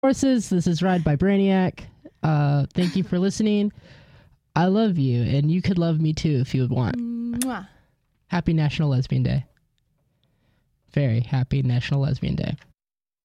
Horses. This is Ride by Brainiac. Thank you for listening. I love you, and you could love me too if you would want. Mwah. Happy National Lesbian Day. Very happy National Lesbian Day.